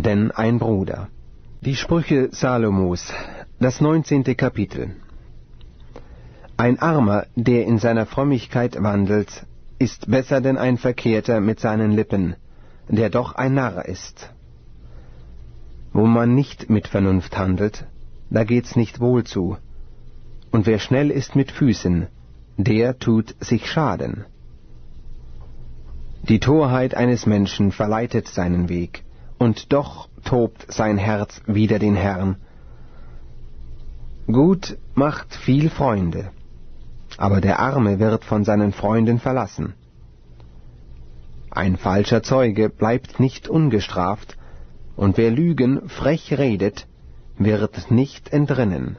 denn ein Bruder. Die Sprüche Salomos, das 19. Kapitel. Ein Armer, der in seiner Frömmigkeit wandelt, ist besser denn ein Verkehrter mit seinen Lippen, der doch ein Narr ist. Wo man nicht mit Vernunft handelt, da geht's nicht wohl zu, und wer schnell ist mit Füßen, der tut sich Schaden. Die Torheit eines Menschen verleitet seinen Weg, und doch tobt sein Herz wider den Herrn. Gut macht viel Freunde, aber der Arme wird von seinen Freunden verlassen. Ein falscher Zeuge bleibt nicht ungestraft, und wer Lügen frech redet, wird nicht entrinnen.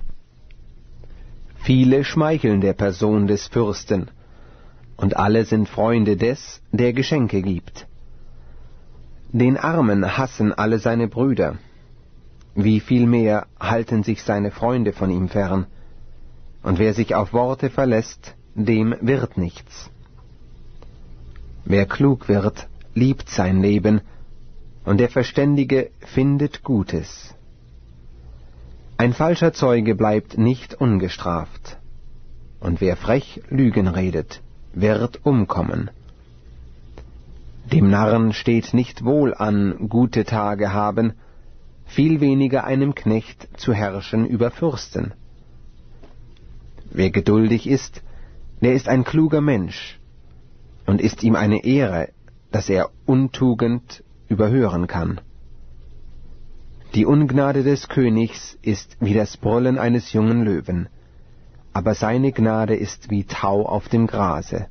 Viele schmeicheln der Person des Fürsten, und alle sind Freunde des, der Geschenke gibt. Den Armen hassen alle seine Brüder, wie viel mehr halten sich seine Freunde von ihm fern, und wer sich auf Worte verlässt, dem wird nichts. Wer klug wird, liebt sein Leben, und der Verständige findet Gutes. Ein falscher Zeuge bleibt nicht ungestraft, und wer frech Lügen redet, wird umkommen. Dem Narren steht nicht wohl an, gute Tage haben, viel weniger einem Knecht zu herrschen über Fürsten. Wer geduldig ist, der ist ein kluger Mensch, und ist ihm eine Ehre, dass er Untugend überhören kann. Die Ungnade des Königs ist wie das Brüllen eines jungen Löwen, aber seine Gnade ist wie Tau auf dem Grase.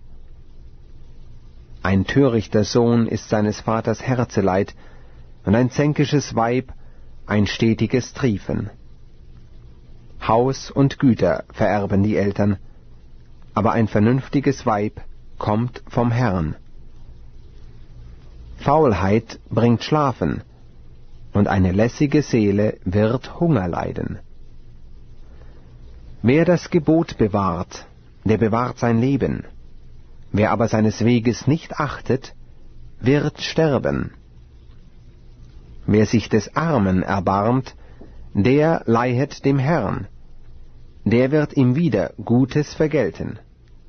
Ein törichter Sohn ist seines Vaters Herzeleid, und ein zänkisches Weib ein stetiges Triefen. Haus und Güter vererben die Eltern, aber ein vernünftiges Weib kommt vom Herrn. Faulheit bringt Schlafen, und eine lässige Seele wird Hunger leiden. Wer das Gebot bewahrt, der bewahrt sein Leben. Wer aber seines Weges nicht achtet, wird sterben. Wer sich des Armen erbarmt, der leihet dem Herrn, der wird ihm wieder Gutes vergelten.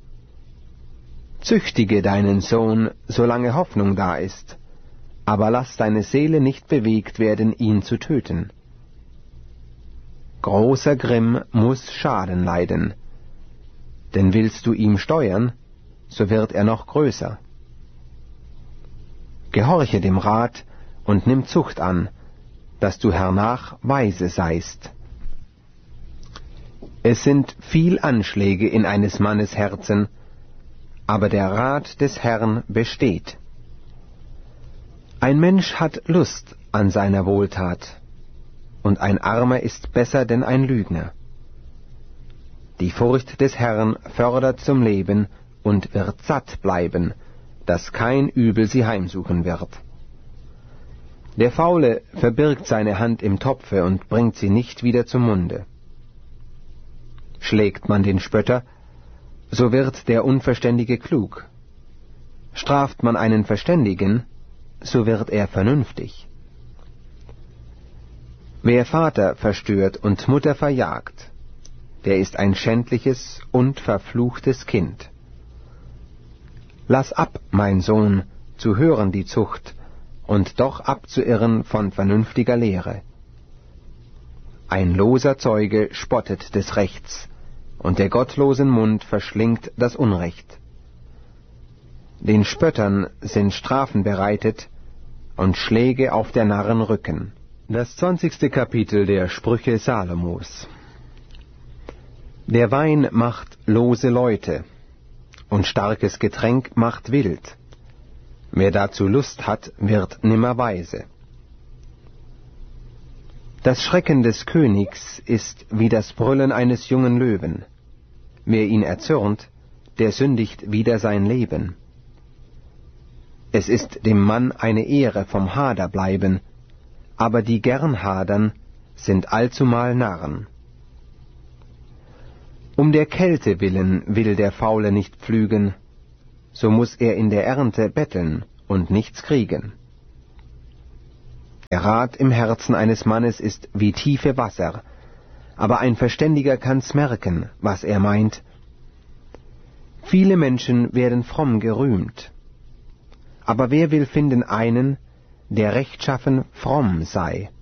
Züchtige deinen Sohn, solange Hoffnung da ist, aber lass deine Seele nicht bewegt werden, ihn zu töten. Großer Grimm muß Schaden leiden, denn willst du ihm steuern, so wird er noch größer. Gehorche dem Rat und nimm Zucht an, dass du hernach weise seist. Es sind viel Anschläge in eines Mannes Herzen, aber der Rat des Herrn besteht. Ein Mensch hat Lust an seiner Wohltat, und ein Armer ist besser denn ein Lügner. Die Furcht des Herrn fördert zum Leben und wird satt bleiben, dass kein Übel sie heimsuchen wird. Der Faule verbirgt seine Hand im Topfe und bringt sie nicht wieder zum Munde. Schlägt man den Spötter, so wird der Unverständige klug. Straft man einen Verständigen, so wird er vernünftig. Wer Vater verstört und Mutter verjagt, der ist ein schändliches und verfluchtes Kind. Lass ab, mein Sohn, zu hören die Zucht, und doch abzuirren von vernünftiger Lehre. Ein loser Zeuge spottet des Rechts, und der gottlosen Mund verschlingt das Unrecht. Den Spöttern sind Strafen bereitet und Schläge auf der Narren Rücken. Das 20. Kapitel der Sprüche Salomos. Der Wein macht lose Leute, und starkes Getränk macht wild. Wer dazu Lust hat, wird nimmer weise. Das Schrecken des Königs ist wie das Brüllen eines jungen Löwen. Wer ihn erzürnt, der sündigt wider sein Leben. Es ist dem Mann eine Ehre vom Hader bleiben, aber die gern hadern, sind allzumal Narren. Um der Kälte willen will der Faule nicht pflügen, so muß er in der Ernte betteln und nichts kriegen. Der Rat im Herzen eines Mannes ist wie tiefe Wasser, aber ein Verständiger kann's merken, was er meint. Viele Menschen werden fromm gerühmt, aber wer will finden einen, der rechtschaffen fromm sei?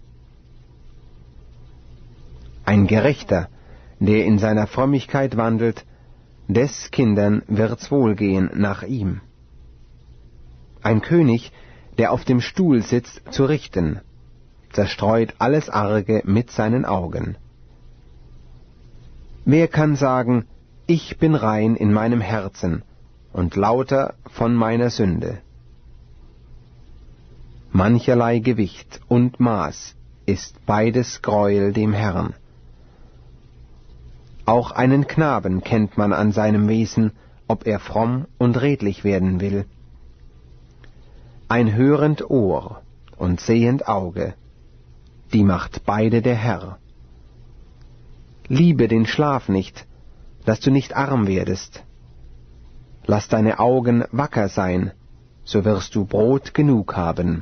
Ein Gerechter, der in seiner Frömmigkeit wandelt, des Kindern wird's wohlgehen nach ihm. Ein König, der auf dem Stuhl sitzt, zu richten, zerstreut alles Arge mit seinen Augen. Wer kann sagen, ich bin rein in meinem Herzen und lauter von meiner Sünde? Mancherlei Gewicht und Maß ist beides Greuel dem Herrn. Auch einen Knaben kennt man an seinem Wesen, ob er fromm und redlich werden will. Ein hörend Ohr und sehend Auge, die macht beide der Herr. Liebe den Schlaf nicht, dass du nicht arm werdest. Lass deine Augen wacker sein, so wirst du Brot genug haben.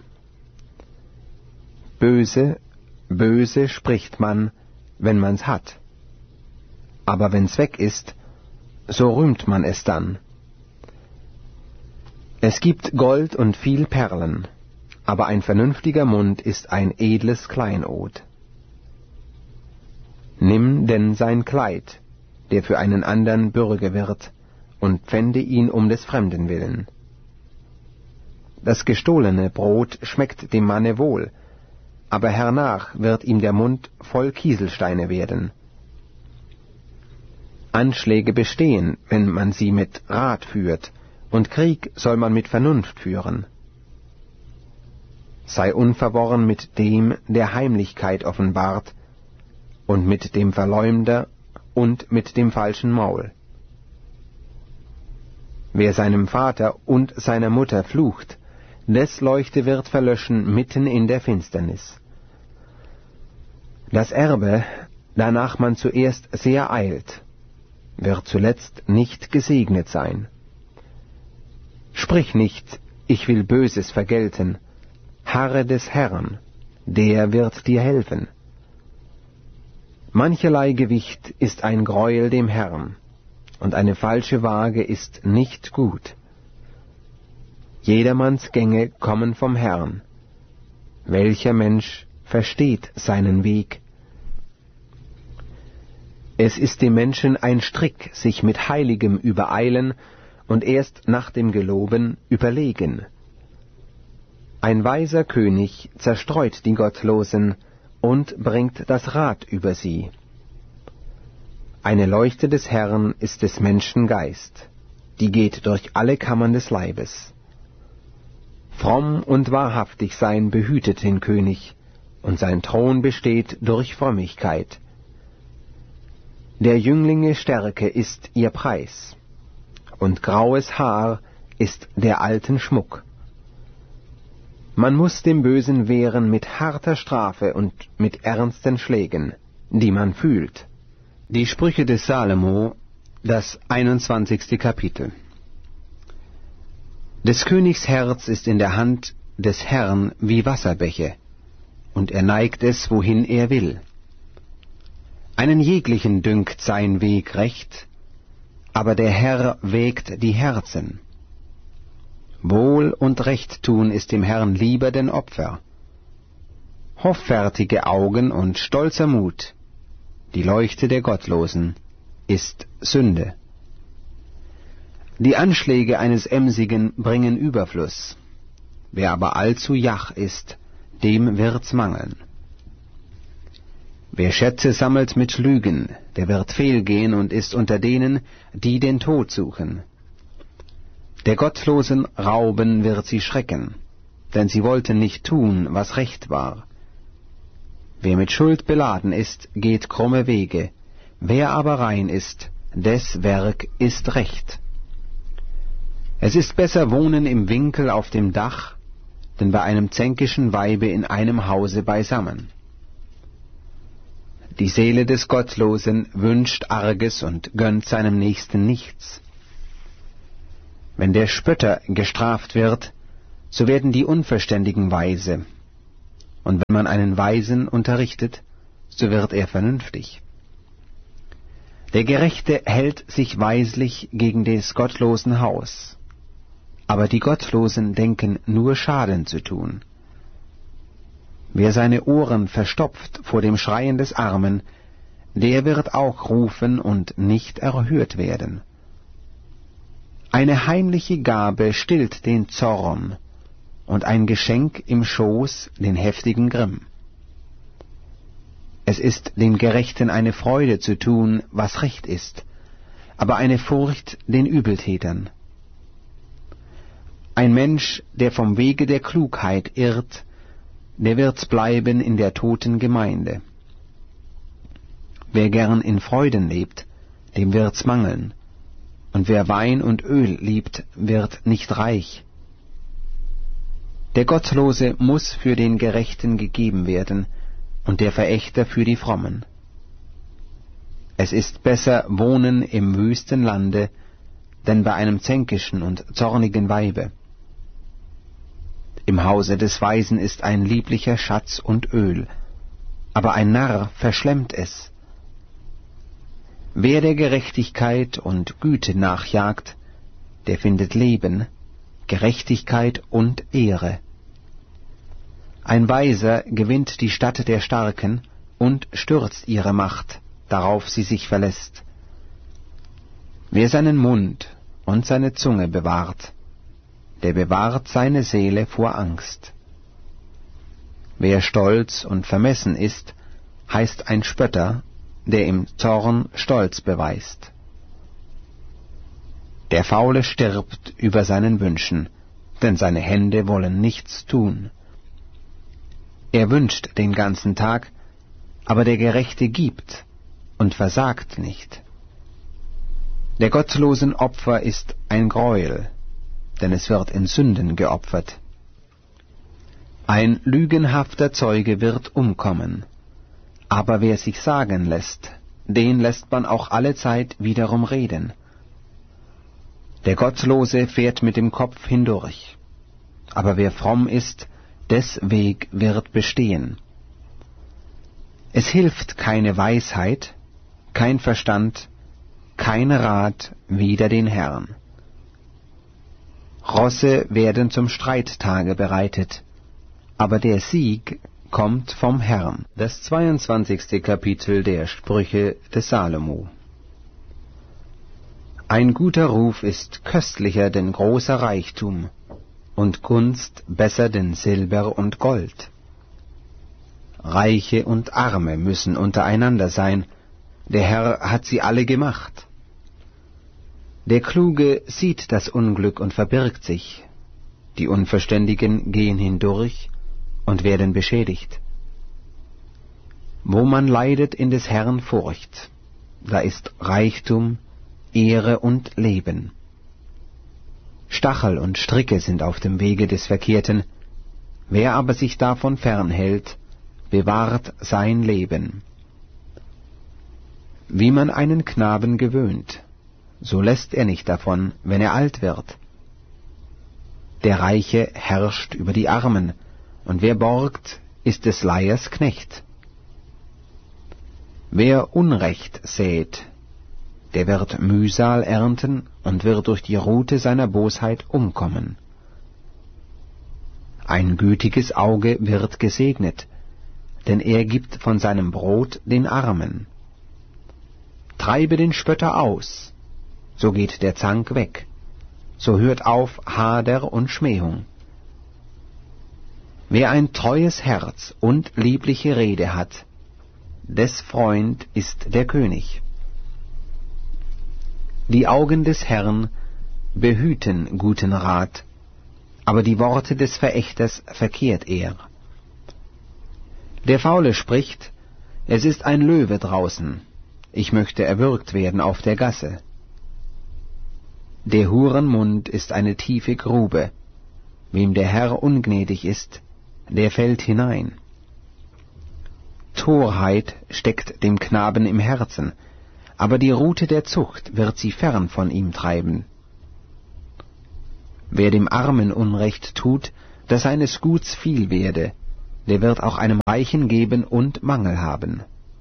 Böse, böse spricht man, wenn man's hat. Aber wenn's weg ist, so rühmt man es dann. Es gibt Gold und viel Perlen, aber ein vernünftiger Mund ist ein edles Kleinod. Nimm denn sein Kleid, der für einen andern Bürge wird, und pfände ihn um des Fremden willen. Das gestohlene Brot schmeckt dem Manne wohl, aber hernach wird ihm der Mund voll Kieselsteine werden. Anschläge bestehen, wenn man sie mit Rat führt, und Krieg soll man mit Vernunft führen. Sei unverworren mit dem, der Heimlichkeit offenbart, und mit dem Verleumder und mit dem falschen Maul. Wer seinem Vater und seiner Mutter flucht, des Leuchte wird verlöschen mitten in der Finsternis. Das Erbe, danach man zuerst sehr eilt, wird zuletzt nicht gesegnet sein. Sprich nicht, ich will Böses vergelten, harre des Herrn, der wird dir helfen. Mancherlei Gewicht ist ein Greuel dem Herrn, und eine falsche Waage ist nicht gut. Jedermanns Gänge kommen vom Herrn. Welcher Mensch versteht seinen Weg? Es ist dem Menschen ein Strick, sich mit Heiligem übereilen und erst nach dem Geloben überlegen. Ein weiser König zerstreut die Gottlosen und bringt das Rat über sie. Eine Leuchte des Herrn ist des Menschen Geist, die geht durch alle Kammern des Leibes. Fromm und wahrhaftig sein behütet den König, und sein Thron besteht durch Frömmigkeit. Der Jünglinge Stärke ist ihr Preis, und graues Haar ist der alten Schmuck. Man muß dem Bösen wehren mit harter Strafe und mit ernsten Schlägen, die man fühlt. Die Sprüche des Salomo, das 21. Kapitel. Des Königs Herz ist in der Hand des Herrn wie Wasserbäche, und er neigt es, wohin er will. Einen jeglichen dünkt sein Weg recht, aber der Herr wägt die Herzen. Wohl und Recht tun ist dem Herrn lieber denn Opfer. Hoffärtige Augen und stolzer Mut, die Leuchte der Gottlosen, ist Sünde. Die Anschläge eines Emsigen bringen Überfluss. Wer aber allzu jach ist, dem wird's mangeln. Wer Schätze sammelt mit Lügen, der wird fehlgehen und ist unter denen, die den Tod suchen. Der Gottlosen Rauben wird sie schrecken, denn sie wollten nicht tun, was recht war. Wer mit Schuld beladen ist, geht krumme Wege, wer aber rein ist, des Werk ist recht. Es ist besser wohnen im Winkel auf dem Dach, denn bei einem zänkischen Weibe in einem Hause beisammen. Die Seele des Gottlosen wünscht Arges und gönnt seinem Nächsten nichts. Wenn der Spötter gestraft wird, so werden die Unverständigen weise, und wenn man einen Weisen unterrichtet, so wird er vernünftig. Der Gerechte hält sich weislich gegen des gottlosen Haus, aber die Gottlosen denken nur Schaden zu tun. Wer seine Ohren verstopft vor dem Schreien des Armen, der wird auch rufen und nicht erhört werden. Eine heimliche Gabe stillt den Zorn, und ein Geschenk im Schoß den heftigen Grimm. Es ist den Gerechten eine Freude zu tun, was recht ist, aber eine Furcht den Übeltätern. Ein Mensch, der vom Wege der Klugheit irrt, der wird's bleiben in der toten Gemeinde. Wer gern in Freuden lebt, dem wird's mangeln, und wer Wein und Öl liebt, wird nicht reich. Der Gottlose muß für den Gerechten gegeben werden, und der Verächter für die Frommen. Es ist besser wohnen im wüsten Lande, denn bei einem zänkischen und zornigen Weibe. Im Hause des Weisen ist ein lieblicher Schatz und Öl, aber ein Narr verschlemmt es. Wer der Gerechtigkeit und Güte nachjagt, der findet Leben, Gerechtigkeit und Ehre. Ein Weiser gewinnt die Stadt der Starken und stürzt ihre Macht, darauf sie sich verlässt. Wer seinen Mund und seine Zunge bewahrt, der bewahrt seine Seele vor Angst. Wer stolz und vermessen ist, heißt ein Spötter, der im Zorn Stolz beweist. Der Faule stirbt über seinen Wünschen, denn seine Hände wollen nichts tun. Er wünscht den ganzen Tag, aber der Gerechte gibt und versagt nicht. Der gottlosen Opfer ist ein Greuel, denn es wird in Sünden geopfert. Ein lügenhafter Zeuge wird umkommen, aber wer sich sagen lässt, den lässt man auch allezeit wiederum reden. Der Gottlose fährt mit dem Kopf hindurch, aber wer fromm ist, des Weg wird bestehen. Es hilft keine Weisheit, kein Verstand, kein Rat wider den Herrn. Rosse werden zum Streittage bereitet, aber der Sieg kommt vom Herrn. Das 22. Kapitel der Sprüche des Salomo. Ein guter Ruf ist köstlicher denn großer Reichtum, und Gunst besser denn Silber und Gold. Reiche und Arme müssen untereinander sein, der Herr hat sie alle gemacht. Der Kluge sieht das Unglück und verbirgt sich, die Unverständigen gehen hindurch und werden beschädigt. Wo man leidet in des Herrn Furcht, da ist Reichtum, Ehre und Leben. Stachel und Stricke sind auf dem Wege des Verkehrten, wer aber sich davon fernhält, bewahrt sein Leben. Wie man einen Knaben gewöhnt, so lässt er nicht davon, wenn er alt wird. Der Reiche herrscht über die Armen, und wer borgt, ist des Leihers Knecht. Wer Unrecht sät, der wird Mühsal ernten und wird durch die Rute seiner Bosheit umkommen. Ein gütiges Auge wird gesegnet, denn er gibt von seinem Brot den Armen. Treibe den Spötter aus, so geht der Zank weg, so hört auf Hader und Schmähung. Wer ein treues Herz und liebliche Rede hat, des Freund ist der König. Die Augen des Herrn behüten guten Rat, aber die Worte des Verächters verkehrt er. Der Faule spricht, es ist ein Löwe draußen, ich möchte erwürgt werden auf der Gasse. Der Hurenmund ist eine tiefe Grube, wem der Herr ungnädig ist, der fällt hinein. Torheit steckt dem Knaben im Herzen, aber die Rute der Zucht wird sie fern von ihm treiben. Wer dem Armen Unrecht tut, dass seines Guts viel werde, der wird auch einem Reichen geben und Mangel haben.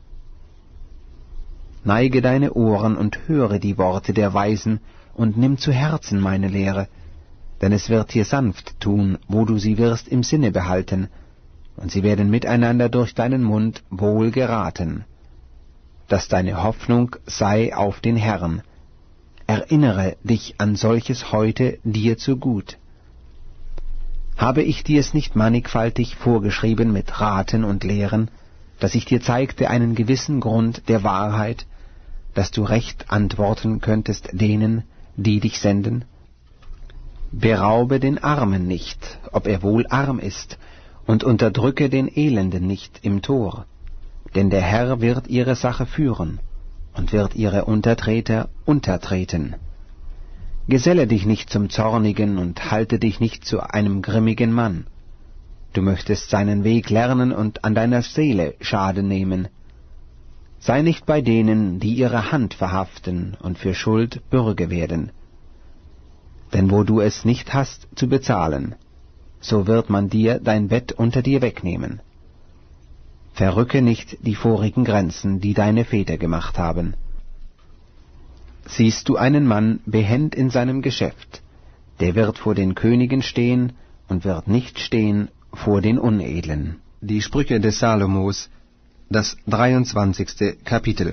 Neige deine Ohren und höre die Worte der Weisen und nimm zu Herzen meine Lehre, denn es wird dir sanft tun, wo du sie wirst im Sinne behalten, und sie werden miteinander durch deinen Mund wohl geraten. Dass deine Hoffnung sei auf den Herrn. Erinnere dich an solches heute dir zugut. Habe ich dir es nicht mannigfaltig vorgeschrieben mit Raten und Lehren, dass ich dir zeigte einen gewissen Grund der Wahrheit, dass du recht antworten könntest denen, die dich senden? Beraube den Armen nicht, ob er wohl arm ist, und unterdrücke den Elenden nicht im Tor, denn der Herr wird ihre Sache führen und wird ihre Untertreter untertreten. Geselle dich nicht zum Zornigen und halte dich nicht zu einem grimmigen Mann. Du möchtest seinen Weg lernen und an deiner Seele Schaden nehmen. Sei nicht bei denen, die ihre Hand verhaften und für Schuld Bürge werden. Denn wo du es nicht hast zu bezahlen, so wird man dir dein Bett unter dir wegnehmen. Verrücke nicht die vorigen Grenzen, die deine Väter gemacht haben. Siehst du einen Mann behend in seinem Geschäft, der wird vor den Königen stehen und wird nicht stehen vor den Unedlen. Die Sprüche des Salomos, das 23. Kapitel.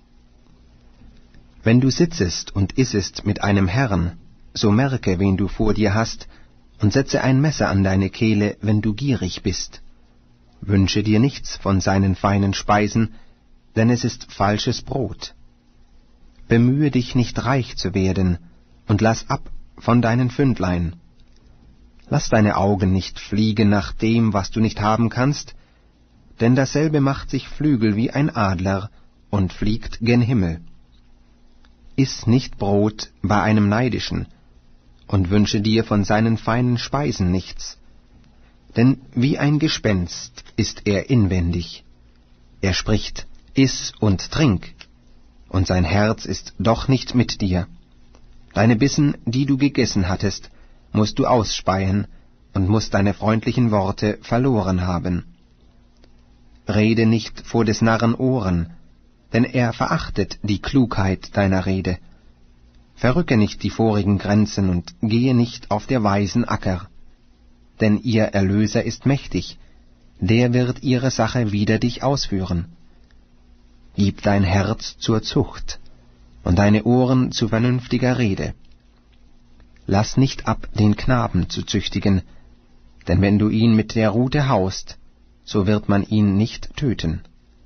Wenn du sitzest und issest mit einem Herrn, so merke, wen du vor dir hast, und setze ein Messer an deine Kehle, wenn du gierig bist. Wünsche dir nichts von seinen feinen Speisen, denn es ist falsches Brot. Bemühe dich nicht reich zu werden, und lass ab von deinen Pfündlein. Lass deine Augen nicht fliegen nach dem, was du nicht haben kannst, denn dasselbe macht sich Flügel wie ein Adler und fliegt gen Himmel. Iss nicht Brot bei einem Neidischen, und wünsche dir von seinen feinen Speisen nichts, denn wie ein Gespenst ist er inwendig. Er spricht, iss und trink, und sein Herz ist doch nicht mit dir. Deine Bissen, die du gegessen hattest, musst du ausspeien und musst deine freundlichen Worte verloren haben. Rede nicht vor des Narren Ohren, denn er verachtet die Klugheit deiner Rede. Verrücke nicht die vorigen Grenzen und gehe nicht auf der Weisen Acker. Denn ihr Erlöser ist mächtig, der wird ihre Sache wider dich ausführen. Gib dein Herz zur Zucht und deine Ohren zu vernünftiger Rede. Lass nicht ab, den Knaben zu züchtigen, denn wenn du ihn mit der Rute haust, so wird man ihn nicht töten.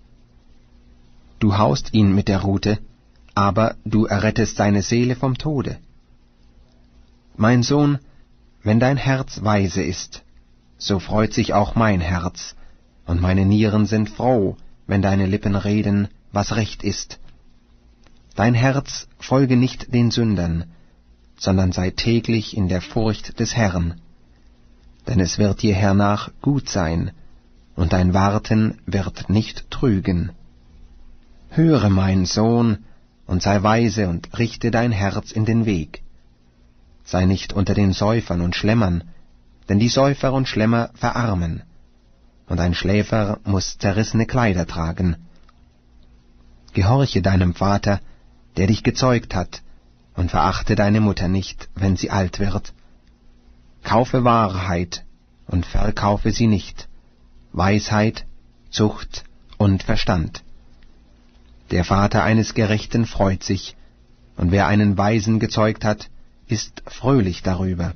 Du haust ihn mit der Rute, aber du errettest seine Seele vom Tode. Mein Sohn, wenn dein Herz weise ist, so freut sich auch mein Herz, und meine Nieren sind froh, wenn deine Lippen reden, was recht ist. Dein Herz folge nicht den Sündern, sondern sei täglich in der Furcht des Herrn, denn es wird dir hernach gut sein, und dein Warten wird nicht trügen. Höre, mein Sohn, und sei weise und richte dein Herz in den Weg. Sei nicht unter den Säufern und Schlemmern, denn die Säufer und Schlemmer verarmen, und ein Schläfer muß zerrissene Kleider tragen. Gehorche deinem Vater, der dich gezeugt hat, und verachte deine Mutter nicht, wenn sie alt wird. Kaufe Wahrheit und verkaufe sie nicht, Weisheit, Zucht und Verstand. Der Vater eines Gerechten freut sich, und wer einen Weisen gezeugt hat, ist fröhlich darüber.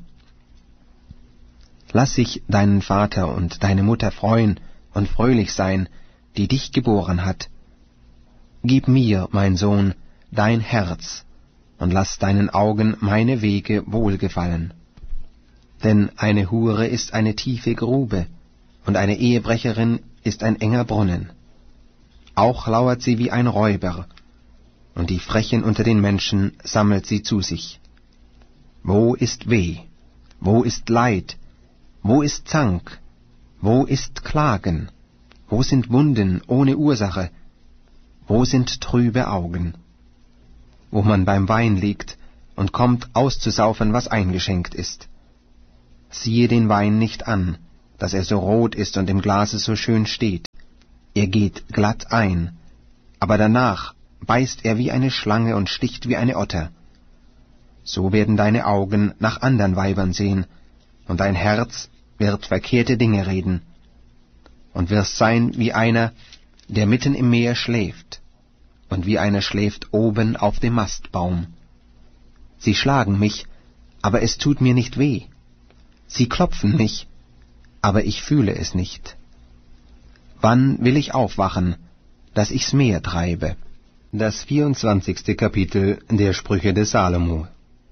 Lass sich deinen Vater und deine Mutter freuen und fröhlich sein, die dich geboren hat. Gib mir, mein Sohn, dein Herz, und lass deinen Augen meine Wege wohlgefallen. Denn eine Hure ist eine tiefe Grube, und eine Ehebrecherin ist ein enger Brunnen. Auch lauert sie wie ein Räuber, und die Frechen unter den Menschen sammelt sie zu sich. Wo ist Weh? Wo ist Leid? Wo ist Zank? Wo ist Klagen? Wo sind Wunden ohne Ursache? Wo sind trübe Augen? Wo man beim Wein liegt und kommt auszusaufen, was eingeschenkt ist. Siehe den Wein nicht an, dass er so rot ist und im Glase so schön steht. Er geht glatt ein, aber danach beißt er wie eine Schlange und sticht wie eine Otter. So werden deine Augen nach andern Weibern sehen, und dein Herz wird verkehrte Dinge reden, und wirst sein wie einer, der mitten im Meer schläft, und wie einer schläft oben auf dem Mastbaum. Sie schlagen mich, aber es tut mir nicht weh. Sie klopfen mich, aber ich fühle es nicht. Wann will ich aufwachen, dass ich's Meer treibe? Das 24. Kapitel der Sprüche des Salomo.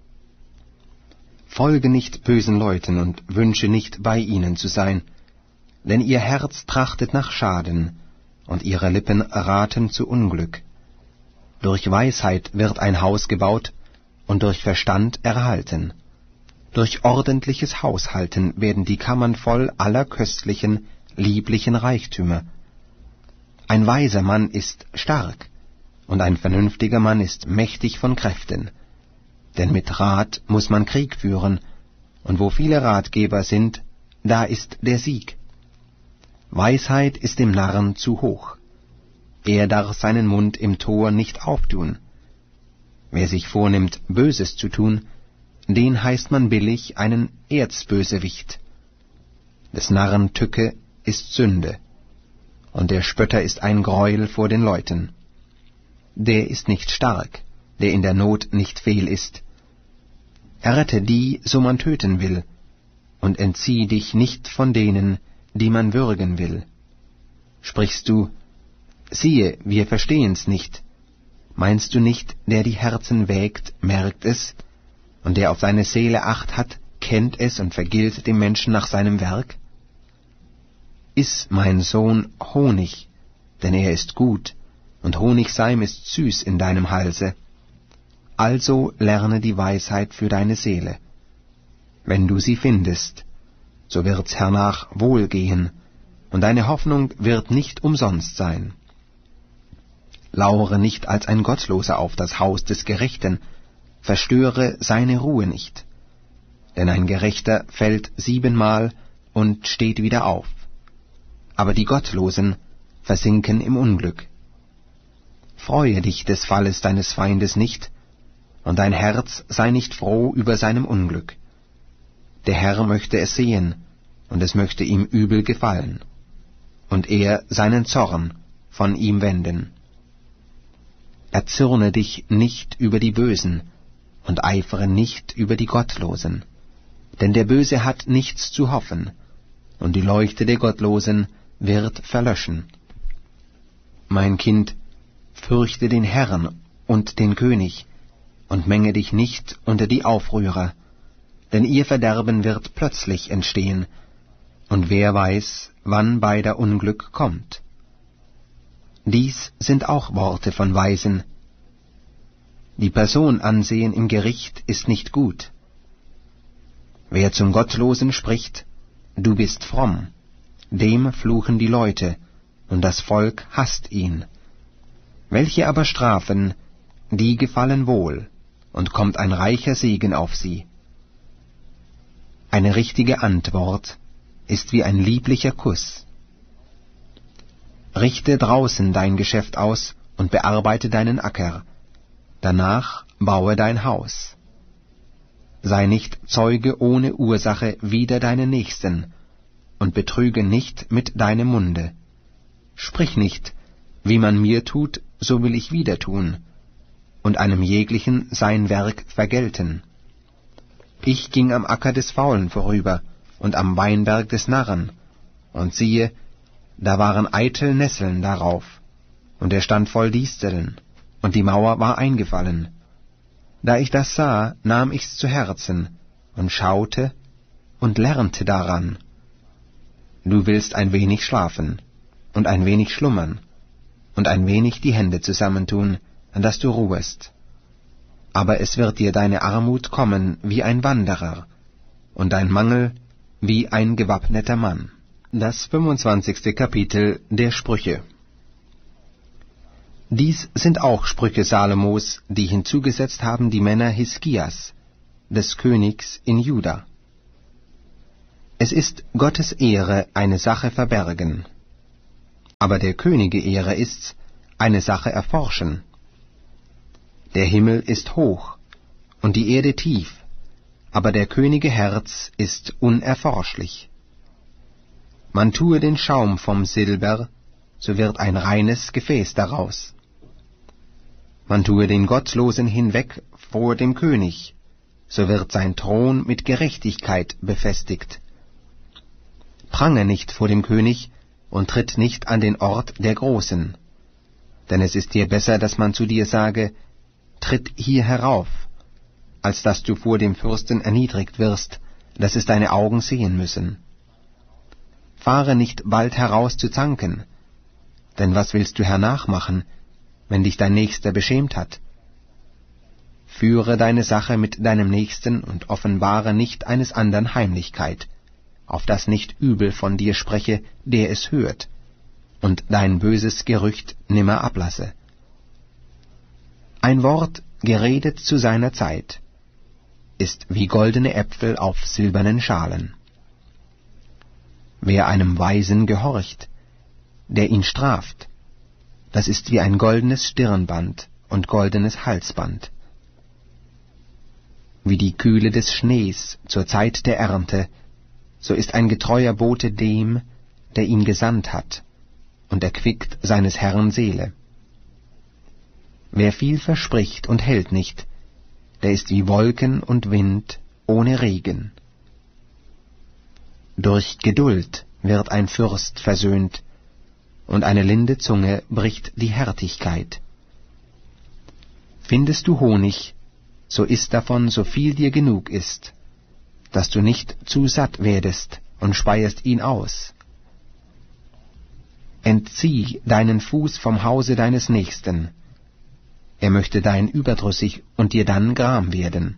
Folge nicht bösen Leuten und wünsche nicht, bei ihnen zu sein, denn ihr Herz trachtet nach Schaden, und ihre Lippen raten zu Unglück. Durch Weisheit wird ein Haus gebaut und durch Verstand erhalten. Durch ordentliches Haushalten werden die Kammern voll aller köstlichen, lieblichen Reichtümer. Ein weiser Mann ist stark, und ein vernünftiger Mann ist mächtig von Kräften. Denn mit Rat muss man Krieg führen, und wo viele Ratgeber sind, da ist der Sieg. Weisheit ist dem Narren zu hoch. Er darf seinen Mund im Tor nicht auftun. Wer sich vornimmt, Böses zu tun, den heißt man billig einen Erzbösewicht. Des Narren Tücke ist Sünde, und der Spötter ist ein Greuel vor den Leuten. Der ist nicht stark, der in der Not nicht fehl ist. Errette die, so man töten will, und entzieh dich nicht von denen, die man würgen will. Sprichst du, siehe, wir verstehen's nicht, meinst du nicht, der die Herzen wägt, merkt es, und der auf seine Seele Acht hat, kennt es und vergilt dem Menschen nach seinem Werk? Iss, mein Sohn, Honig, denn er ist gut, und Honigseim ist süß in deinem Halse. Also lerne die Weisheit für deine Seele. Wenn du sie findest, so wird's hernach wohlgehen, und deine Hoffnung wird nicht umsonst sein. Lauere nicht als ein Gottloser auf das Haus des Gerechten, verstöre seine Ruhe nicht. Denn ein Gerechter fällt 7-mal und steht wieder auf, aber die Gottlosen versinken im Unglück. Freue dich des Falles deines Feindes nicht, und dein Herz sei nicht froh über seinem Unglück. Der Herr möchte es sehen, und es möchte ihm übel gefallen, und er seinen Zorn von ihm wenden. Erzürne dich nicht über die Bösen, und eifere nicht über die Gottlosen, denn der Böse hat nichts zu hoffen, und die Leuchte der Gottlosen wird verlöschen. Mein Kind, fürchte den Herrn und den König, und menge dich nicht unter die Aufrührer, denn ihr Verderben wird plötzlich entstehen, und wer weiß, wann beider Unglück kommt. Dies sind auch Worte von Weisen. Die Person ansehen im Gericht ist nicht gut. Wer zum Gottlosen spricht, du bist fromm, dem fluchen die Leute, und das Volk hasst ihn. Welche aber strafen, die gefallen wohl, und kommt ein reicher Segen auf sie. Eine richtige Antwort ist wie ein lieblicher Kuss. Richte draußen dein Geschäft aus und bearbeite deinen Acker, danach baue dein Haus. Sei nicht Zeuge ohne Ursache wider deinen Nächsten, und betrüge nicht mit deinem Munde. Sprich nicht, wie man mir tut, so will ich wieder tun, und einem jeglichen sein Werk vergelten. Ich ging am Acker des Faulen vorüber und am Weinberg des Narren, und siehe, da waren eitel Nesseln darauf, und er stand voll Disteln, und die Mauer war eingefallen. Da ich das sah, nahm ich's zu Herzen, und schaute und lernte daran. Du willst ein wenig schlafen, und ein wenig schlummern, und ein wenig die Hände zusammentun, dass du ruhest. Aber es wird dir deine Armut kommen wie ein Wanderer, und dein Mangel wie ein gewappneter Mann. Das 25. Kapitel der Sprüche. Dies sind auch Sprüche Salomos, die hinzugesetzt haben die Männer Hiskias, des Königs in Juda. Es ist Gottes Ehre, eine Sache verbergen, aber der Könige Ehre ist's, eine Sache erforschen. Der Himmel ist hoch und die Erde tief, aber der Könige Herz ist unerforschlich. Man tue den Schaum vom Silber, so wird ein reines Gefäß daraus. Man tue den Gottlosen hinweg vor dem König, so wird sein Thron mit Gerechtigkeit befestigt. Prange nicht vor dem König und tritt nicht an den Ort der Großen, denn es ist dir besser, dass man zu dir sage, tritt hier herauf, als dass du vor dem Fürsten erniedrigt wirst, dass es deine Augen sehen müssen. Fahre nicht bald heraus zu zanken, denn was willst du hernachmachen, wenn dich dein Nächster beschämt hat? Führe deine Sache mit deinem Nächsten und offenbare nicht eines andern Heimlichkeit, auf dass nicht übel von dir spreche, der es hört, und dein böses Gerücht nimmer ablasse. Ein Wort, geredet zu seiner Zeit, ist wie goldene Äpfel auf silbernen Schalen. Wer einem Weisen gehorcht, der ihn straft, das ist wie ein goldenes Stirnband und goldenes Halsband. Wie die Kühle des Schnees zur Zeit der Ernte, so ist ein getreuer Bote dem, der ihn gesandt hat, und erquickt seines Herrn Seele. Wer viel verspricht und hält nicht, der ist wie Wolken und Wind ohne Regen. Durch Geduld wird ein Fürst versöhnt, und eine linde Zunge bricht die Härtigkeit. Findest du Honig, so iss davon, so viel dir genug ist, dass du nicht zu satt werdest und speiest ihn aus. Entzieh deinen Fuß vom Hause deines Nächsten, er möchte dein überdrüssig und dir dann Gram werden.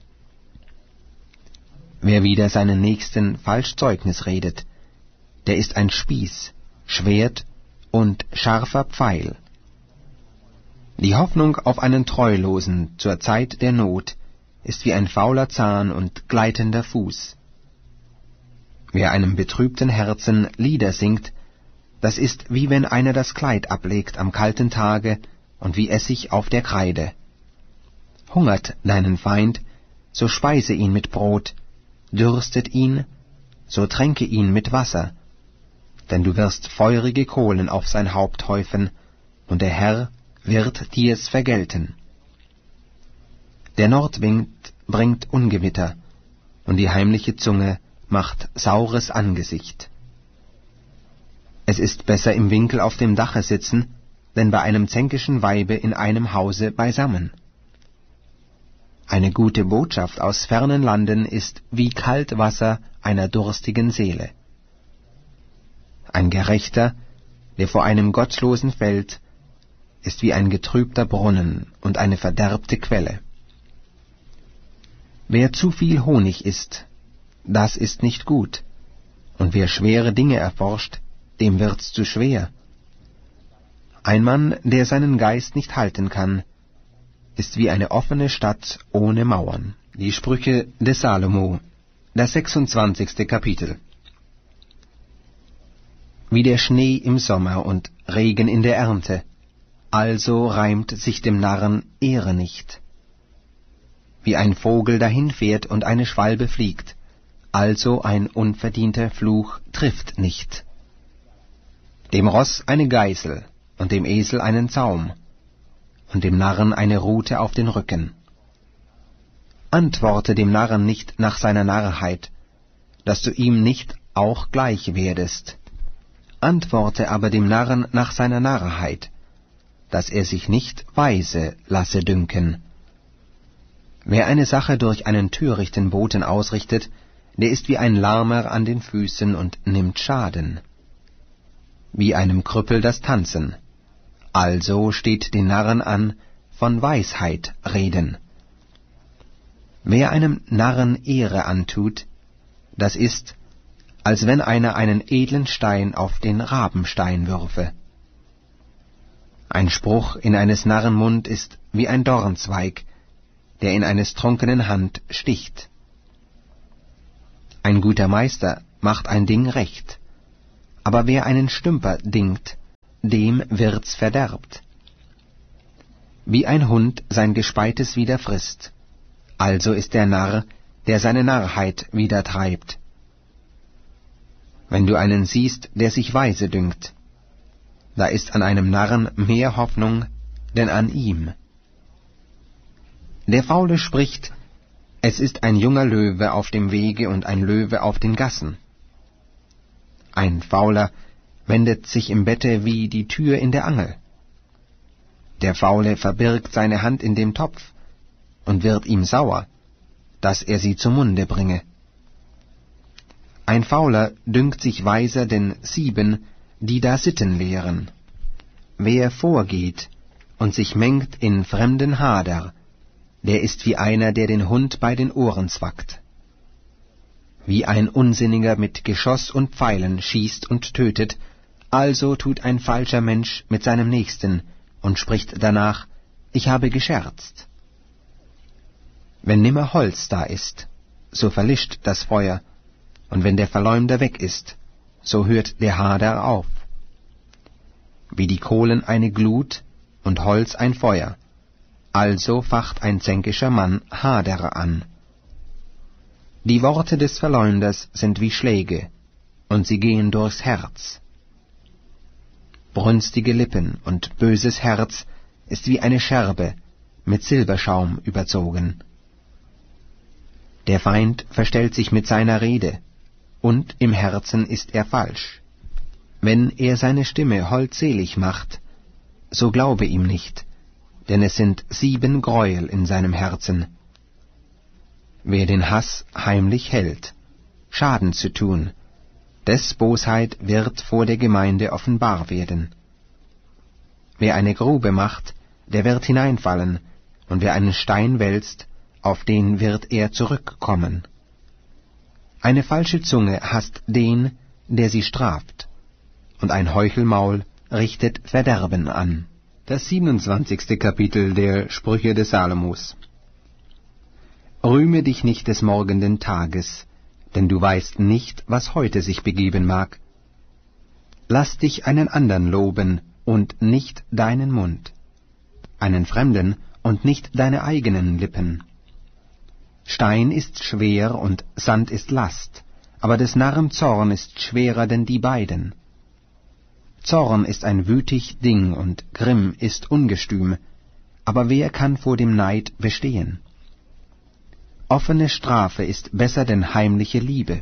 Wer wider seinen Nächsten falsch Zeugnis redet, der ist ein Spieß, Schwert und scharfer Pfeil. Die Hoffnung auf einen Treulosen zur Zeit der Not ist wie ein fauler Zahn und gleitender Fuß. Wer einem betrübten Herzen Lieder singt, das ist wie wenn einer das Kleid ablegt am kalten Tage und wie Essig auf der Kreide. Hungert deinen Feind, so speise ihn mit Brot, dürstet ihn, so tränke ihn mit Wasser, denn du wirst feurige Kohlen auf sein Haupt häufen, und der Herr wird dir's vergelten. Der Nordwind bringt Ungewitter, und die heimliche Zunge macht saures Angesicht. Es ist besser im Winkel auf dem Dache sitzen, denn bei einem zänkischen Weibe in einem Hause beisammen. Eine gute Botschaft aus fernen Landen ist wie kalt Wasser einer durstigen Seele. Ein Gerechter, der vor einem Gottlosen fällt, ist wie ein getrübter Brunnen und eine verderbte Quelle. Wer zu viel Honig isst, das ist nicht gut, und wer schwere Dinge erforscht, dem wird's zu schwer. Ein Mann, der seinen Geist nicht halten kann, ist wie eine offene Stadt ohne Mauern. Die Sprüche des Salomo, das 26. Kapitel. Wie der Schnee im Sommer und Regen in der Ernte, also reimt sich dem Narren Ehre nicht. Wie ein Vogel dahinfährt und eine Schwalbe fliegt, also ein unverdienter Fluch trifft nicht. Dem Ross eine Geißel und dem Esel einen Zaum und dem Narren eine Rute auf den Rücken. Antworte dem Narren nicht nach seiner Narrheit, dass du ihm nicht auch gleich werdest. Antworte aber dem Narren nach seiner Narrheit, dass er sich nicht weise lasse dünken. Wer eine Sache durch einen törichten Boten ausrichtet, der ist wie ein Lahmer an den Füßen und nimmt Schaden. Wie einem Krüppel das Tanzen, also steht den Narren an, von Weisheit reden. Wer einem Narren Ehre antut, das ist, als wenn einer einen edlen Stein auf den Rabenstein würfe. Ein Spruch in eines Narren Mund ist wie ein Dornzweig, der in eines Trunkenen Hand sticht. Ein guter Meister macht ein Ding recht, aber wer einen Stümper dingt, dem wird's verderbt. Wie ein Hund sein Gespeites wieder frisst, also ist der Narr, der seine Narrheit wieder treibt. Wenn du einen siehst, der sich weise dünkt, da ist an einem Narren mehr Hoffnung denn an ihm. Der Faule spricht, es ist ein junger Löwe auf dem Wege und ein Löwe auf den Gassen. Ein Fauler wendet sich im Bette wie die Tür in der Angel. Der Faule verbirgt seine Hand in dem Topf und wird ihm sauer, dass er sie zum Munde bringe. Ein Fauler dünkt sich weiser denn 7, die da Sitten lehren. Wer vorgeht und sich mengt in fremden Hader, der ist wie einer, der den Hund bei den Ohren zwackt. Wie ein Unsinniger mit Geschoss und Pfeilen schießt und tötet, also tut ein falscher Mensch mit seinem Nächsten und spricht danach, ich habe gescherzt. Wenn nimmer Holz da ist, so verlischt das Feuer, und wenn der Verleumder weg ist, so hört der Hader auf. Wie die Kohlen eine Glut und Holz ein Feuer, also facht ein zänkischer Mann Hader an. Die Worte des Verleumders sind wie Schläge, und sie gehen durchs Herz. Brünstige Lippen und böses Herz ist wie eine Scherbe, mit Silberschaum überzogen. Der Feind verstellt sich mit seiner Rede, und im Herzen ist er falsch. Wenn er seine Stimme holdselig macht, so glaube ihm nicht, denn es sind 7 Gräuel in seinem Herzen. Wer den Hass heimlich hält, Schaden zu tun, des Bosheit wird vor der Gemeinde offenbar werden. Wer eine Grube macht, der wird hineinfallen, und wer einen Stein wälzt, auf den wird er zurückkommen. Eine falsche Zunge hasst den, der sie straft, und ein Heuchelmaul richtet Verderben an. Das 27. Kapitel der Sprüche des Salomos. Rühme dich nicht des morgenden Tages, denn du weißt nicht, was heute sich begeben mag. Lass dich einen andern loben und nicht deinen Mund, einen Fremden und nicht deine eigenen Lippen. Stein ist schwer und Sand ist Last, aber des Narren Zorn ist schwerer denn die beiden. Zorn ist ein wütig Ding und Grimm ist ungestüm, aber wer kann vor dem Neid bestehen? Offene Strafe ist besser denn heimliche Liebe.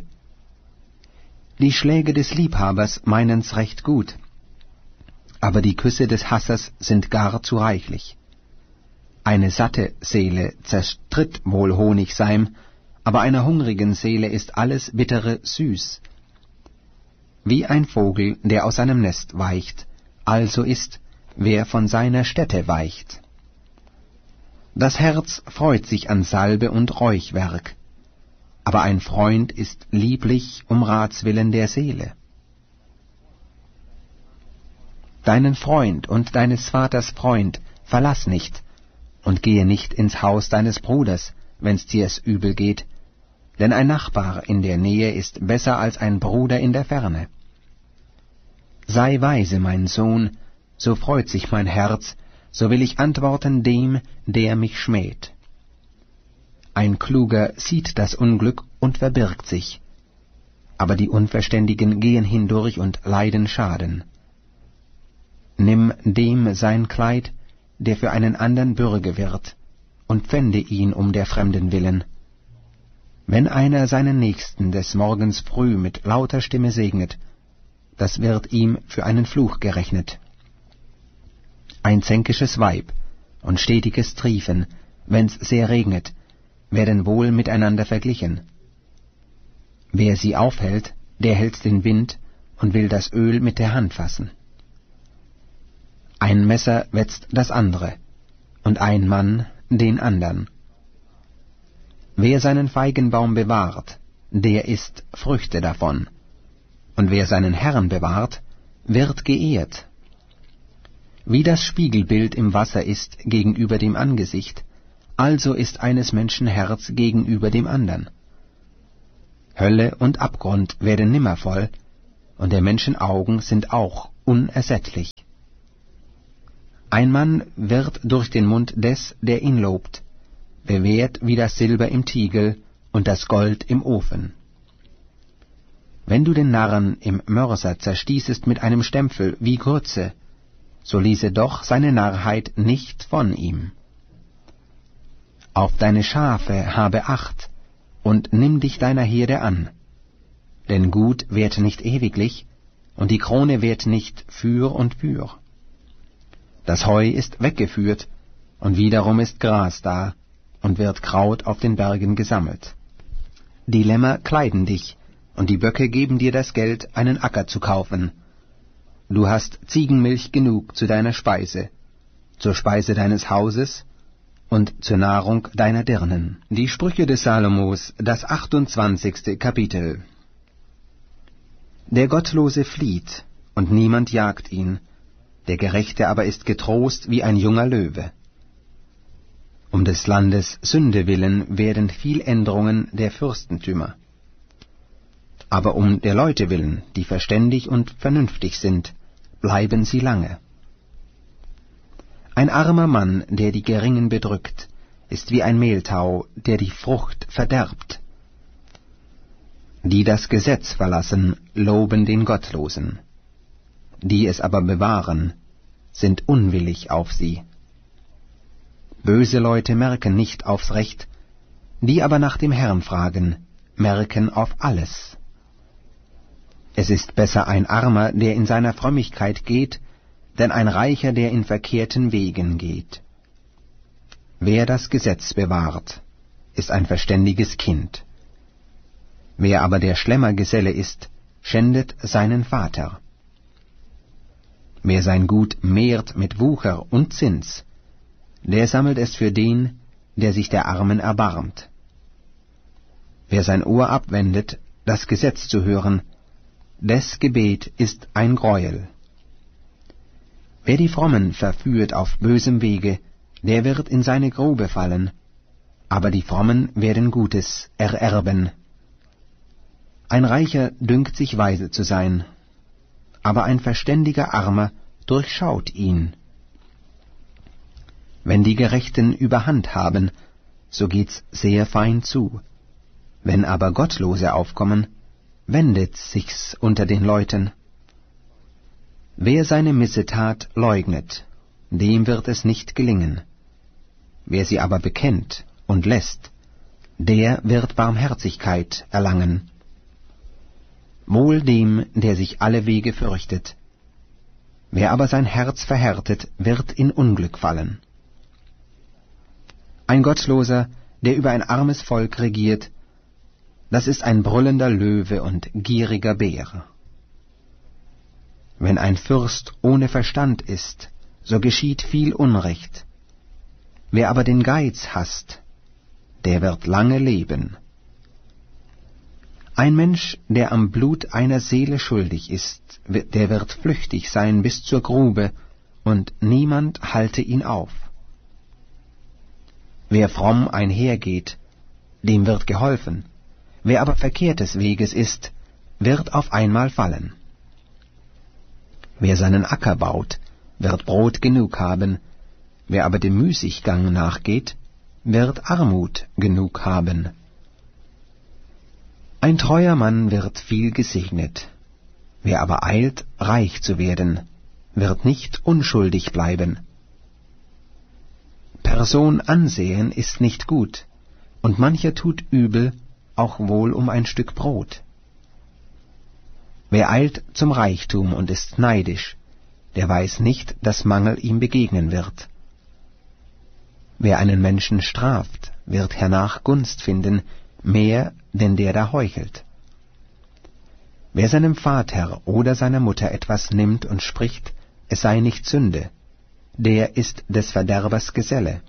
Die Schläge des Liebhabers meinen's recht gut, aber die Küsse des Hassers sind gar zu reichlich. Eine satte Seele zerstritt wohl Honigseim, aber einer hungrigen Seele ist alles Bittere süß. Wie ein Vogel, der aus seinem Nest weicht, also ist, wer von seiner Stätte weicht. Das Herz freut sich an Salbe und Räuchwerk, aber ein Freund ist lieblich um Ratswillen der Seele. Deinen Freund und deines Vaters Freund verlass nicht, und gehe nicht ins Haus deines Bruders, wenn's dir's übel geht, denn ein Nachbar in der Nähe ist besser als ein Bruder in der Ferne. Sei weise, mein Sohn, so freut sich mein Herz, so will ich antworten dem, der mich schmäht. Ein Kluger sieht das Unglück und verbirgt sich, aber die Unverständigen gehen hindurch und leiden Schaden. Nimm dem sein Kleid, der für einen andern Bürge wird, und pfände ihn um der Fremden willen. Wenn einer seinen Nächsten des Morgens früh mit lauter Stimme segnet, das wird ihm für einen Fluch gerechnet. Ein zänkisches Weib und stetiges Triefen, wenn's sehr regnet, werden wohl miteinander verglichen. Wer sie aufhält, der hält den Wind und will das Öl mit der Hand fassen. Ein Messer wetzt das andere, und ein Mann den andern. Wer seinen Feigenbaum bewahrt, der isst Früchte davon, und wer seinen Herrn bewahrt, wird geehrt. Wie das Spiegelbild im Wasser ist gegenüber dem Angesicht, also ist eines Menschen Herz gegenüber dem andern. Hölle und Abgrund werden nimmer voll, und der Menschen Augen sind auch unersättlich. Ein Mann wird durch den Mund des, der ihn lobt, bewährt wie das Silber im Tiegel und das Gold im Ofen. Wenn du den Narren im Mörser zerstießest mit einem Stempel wie Grütze, so ließe doch seine Narrheit nicht von ihm. Auf deine Schafe habe Acht und nimm dich deiner Herde an, denn Gut währt nicht ewiglich, und die Krone währt nicht für und für. Das Heu ist weggeführt, und wiederum ist Gras da, und wird Kraut auf den Bergen gesammelt. Die Lämmer kleiden dich, und die Böcke geben dir das Geld, einen Acker zu kaufen. Du hast Ziegenmilch genug zu deiner Speise, zur Speise deines Hauses und zur Nahrung deiner Dirnen. Die Sprüche des Salomos, das 28. Kapitel. Der Gottlose flieht, und niemand jagt ihn, der Gerechte aber ist getrost wie ein junger Löwe. Um des Landes Sünde willen werden viel Änderungen der Fürstentümer. Aber um der Leute willen, die verständig und vernünftig sind, bleiben sie lange. Ein armer Mann, der die Geringen bedrückt, ist wie ein Mehltau, der die Frucht verderbt. Die das Gesetz verlassen, loben den Gottlosen. Die es aber bewahren, sind unwillig auf sie. Böse Leute merken nicht aufs Recht, die aber nach dem Herrn fragen, merken auf alles. Es ist besser ein Armer, der in seiner Frömmigkeit geht, denn ein Reicher, der in verkehrten Wegen geht. Wer das Gesetz bewahrt, ist ein verständiges Kind. Wer aber der Schlemmergeselle ist, schändet seinen Vater. Wer sein Gut mehrt mit Wucher und Zins, der sammelt es für den, der sich der Armen erbarmt. Wer sein Ohr abwendet, das Gesetz zu hören, des Gebet ist ein Greuel. Wer die Frommen verführt auf bösem Wege, der wird in seine Grube fallen, aber die Frommen werden Gutes ererben. Ein Reicher dünkt sich weise zu sein, aber ein verständiger Armer durchschaut ihn. Wenn die Gerechten Überhand haben, so geht's sehr fein zu. Wenn aber Gottlose aufkommen, wendet sich's unter den Leuten. Wer seine Missetat leugnet, dem wird es nicht gelingen. Wer sie aber bekennt und lässt, der wird Barmherzigkeit erlangen. Wohl dem, der sich alle Wege fürchtet. Wer aber sein Herz verhärtet, wird in Unglück fallen. Ein Gottloser, der über ein armes Volk regiert, das ist ein brüllender Löwe und gieriger Bär. Wenn ein Fürst ohne Verstand ist, so geschieht viel Unrecht. Wer aber den Geiz hasst, der wird lange leben. Ein Mensch, der am Blut einer Seele schuldig ist, der wird flüchtig sein bis zur Grube, und niemand halte ihn auf. Wer fromm einhergeht, dem wird geholfen. Wer aber verkehrtes Weges ist, wird auf einmal fallen. Wer seinen Acker baut, wird Brot genug haben, wer aber dem Müßiggang nachgeht, wird Armut genug haben. Ein treuer Mann wird viel gesegnet, wer aber eilt, reich zu werden, wird nicht unschuldig bleiben. Person ansehen ist nicht gut, und mancher tut übel, auch wohl um ein Stück Brot. Wer eilt zum Reichtum und ist neidisch, der weiß nicht, dass Mangel ihm begegnen wird. Wer einen Menschen straft, wird hernach Gunst finden, mehr denn der da heuchelt. Wer seinem Vater oder seiner Mutter etwas nimmt und spricht, es sei nicht Sünde, der ist des Verderbers Geselle.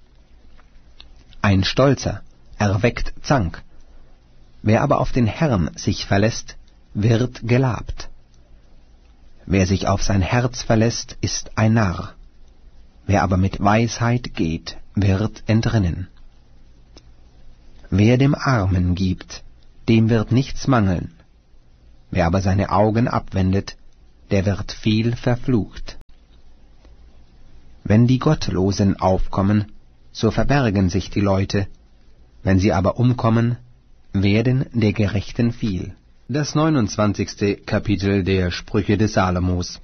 Ein Stolzer erweckt Zank, wer aber auf den Herrn sich verlässt, wird gelabt. Wer sich auf sein Herz verlässt, ist ein Narr, wer aber mit Weisheit geht, wird entrinnen. Wer dem Armen gibt, dem wird nichts mangeln. Wer aber seine Augen abwendet, der wird viel verflucht. Wenn die Gottlosen aufkommen, so verbergen sich die Leute, wenn sie aber umkommen, werden der Gerechten viel. Das 29. Kapitel der Sprüche des Salomos.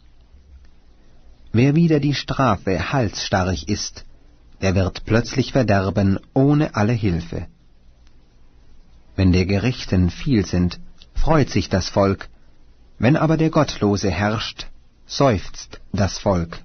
Wer wider die Strafe halsstarrig ist, der wird plötzlich verderben ohne alle Hilfe. Wenn der Gerechten viel sind, freut sich das Volk, wenn aber der Gottlose herrscht, seufzt das Volk.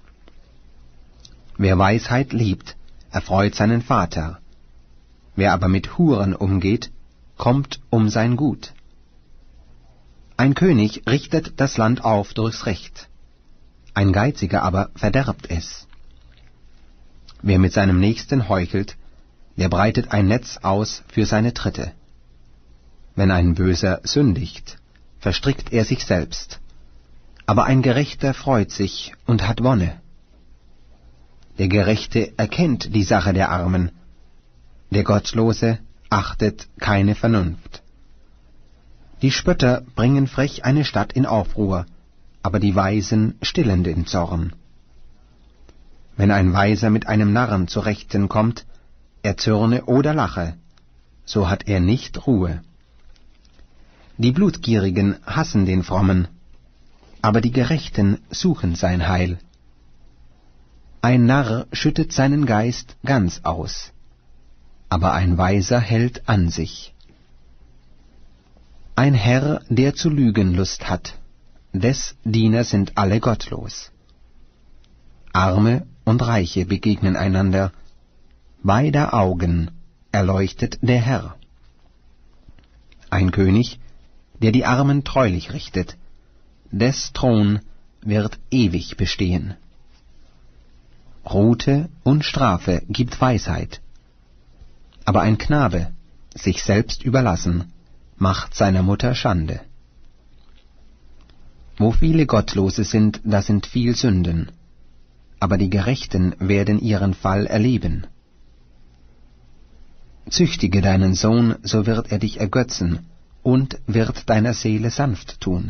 Wer Weisheit liebt, erfreut seinen Vater. Wer aber mit Huren umgeht, kommt um sein Gut. Ein König richtet das Land auf durchs Recht, ein Geiziger aber verderbt es. Wer mit seinem Nächsten heuchelt, der breitet ein Netz aus für seine Tritte. Wenn ein Böser sündigt, verstrickt er sich selbst, aber ein Gerechter freut sich und hat Wonne. Der Gerechte erkennt die Sache der Armen, der Gottlose achtet keine Vernunft. Die Spötter bringen frech eine Stadt in Aufruhr, aber die Weisen stillen den Zorn. Wenn ein Weiser mit einem Narren zu Rechten kommt, er zürne oder lache, so hat er nicht Ruhe. Die Blutgierigen hassen den Frommen, aber die Gerechten suchen sein Heil. Ein Narr schüttet seinen Geist ganz aus, aber ein Weiser hält an sich. Ein Herr, der zu lügen Lust hat, des Diener sind alle gottlos. Arme und Reiche begegnen einander, beider Augen erleuchtet der Herr. Ein König, der die Armen treulich richtet, des Thron wird ewig bestehen. Rute und Strafe gibt Weisheit, aber ein Knabe, sich selbst überlassen, macht seiner Mutter Schande. Wo viele Gottlose sind, da sind viel Sünden, aber die Gerechten werden ihren Fall erleben. Züchtige deinen Sohn, so wird er dich ergötzen und wird deiner Seele sanft tun.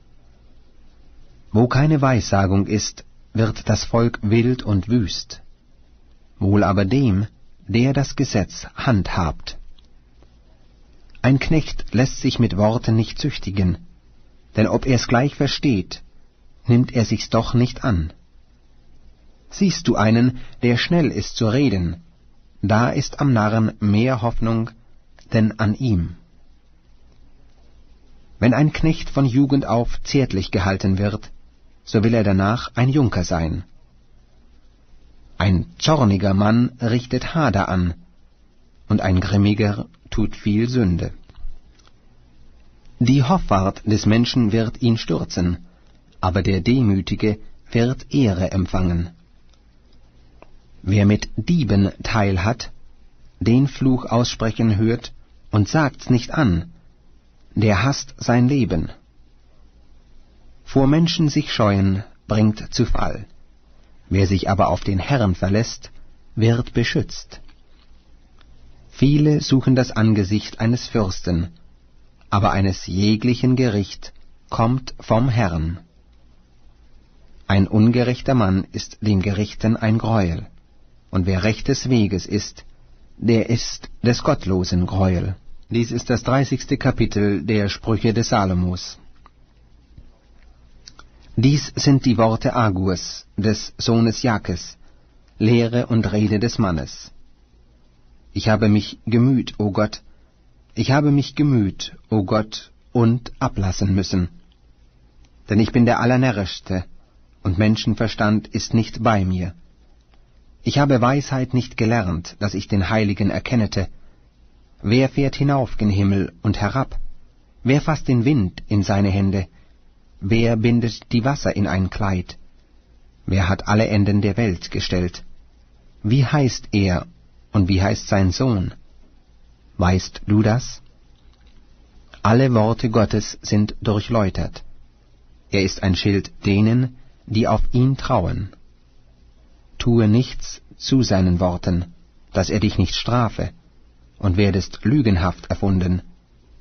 Wo keine Weissagung ist, wird das Volk wild und wüst, wohl aber dem, der das Gesetz handhabt. Ein Knecht lässt sich mit Worten nicht züchtigen, denn ob er's gleich versteht, nimmt er sich's doch nicht an. Siehst du einen, der schnell ist zu reden, da ist am Narren mehr Hoffnung denn an ihm. Wenn ein Knecht von Jugend auf zärtlich gehalten wird, so will er danach ein Junker sein. Ein zorniger Mann richtet Hader an, und ein Grimmiger tut viel Sünde. Die Hoffart des Menschen wird ihn stürzen, aber der Demütige wird Ehre empfangen. Wer mit Dieben Teil hat, den Fluch aussprechen hört und sagt's nicht an, der hasst sein Leben. Vor Menschen sich scheuen, bringt zu Fall. Wer sich aber auf den Herrn verlässt, wird beschützt. Viele suchen das Angesicht eines Fürsten, aber eines jeglichen Gericht kommt vom Herrn. Ein ungerechter Mann ist dem Gerechten ein Greuel, und wer rechtes Weges ist, der ist des Gottlosen Greuel. Dies ist das 30. Kapitel der Sprüche des Salomos. Dies sind die Worte Agurs, des Sohnes Jakes, Lehre und Rede des Mannes. Ich habe mich gemüht, o Gott, ich habe mich gemüht, o Gott, und ablassen müssen. Denn ich bin der Allernärrischste, und Menschenverstand ist nicht bei mir. Ich habe Weisheit nicht gelernt, dass ich den Heiligen erkennete. Wer fährt hinauf gen Himmel und herab? Wer fasst den Wind in seine Hände? Wer bindet die Wasser in ein Kleid? Wer hat alle Enden der Welt gestellt? Wie heißt er und wie heißt sein Sohn? Weißt du das? Alle Worte Gottes sind durchläutert. Er ist ein Schild denen, die auf ihn trauen. Tue nichts zu seinen Worten, dass er dich nicht strafe, und werdest lügenhaft erfunden.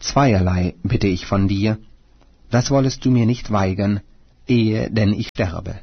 Zweierlei bitte ich von dir, das wollest du mir nicht weigern, ehe denn ich sterbe.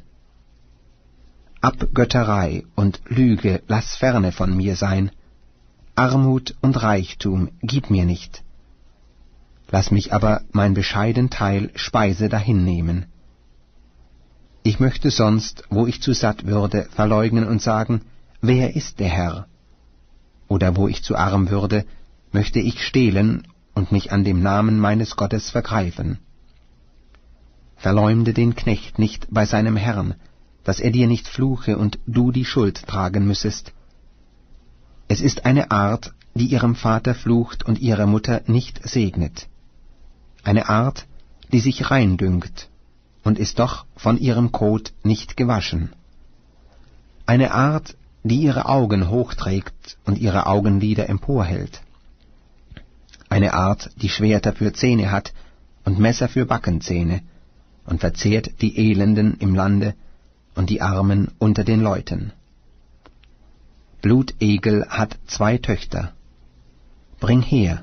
Abgötterei und Lüge lass ferne von mir sein, Armut und Reichtum gib mir nicht. Lass mich aber mein bescheiden Teil Speise dahinnehmen. Ich möchte sonst, wo ich zu satt würde, verleugnen und sagen, wer ist der Herr? Oder wo ich zu arm würde, möchte ich stehlen und mich an dem Namen meines Gottes vergreifen. Verleumde den Knecht nicht bei seinem Herrn, dass er dir nicht fluche und du die Schuld tragen müssest. Es ist eine Art, die ihrem Vater flucht und ihre Mutter nicht segnet. Eine Art, die sich rein dünkt und ist doch von ihrem Kot nicht gewaschen. Eine Art, die ihre Augen hochträgt und ihre Augenlider emporhält. Eine Art, die Schwerter für Zähne hat und Messer für Backenzähne und verzehrt die Elenden im Lande und die Armen unter den Leuten. Blutegel hat 2 Töchter. Bring her,